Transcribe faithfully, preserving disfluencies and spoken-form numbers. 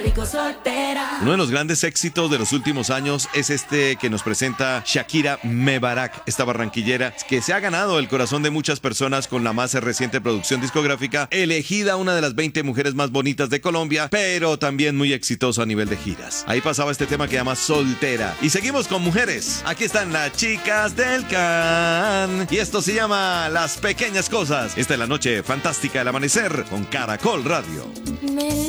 rico soltera. Uno de los grandes éxitos de los últimos años es este que nos presenta Shakira Mebarak, esta barranquillera que se ha ganado el corazón de muchas personas con la más reciente producción discográfica, elegida una de las veinte mujeres más bonitas de Colombia, pero también muy exitoso a nivel de giras. Ahí pasaba este tema que se llama Soltera. Y seguimos con mujeres. Aquí están las chicas del Can. Y esto se llama Las Pequeñas Cosas. Esta es la noche fantástica del amanecer con Caracol Radio. Me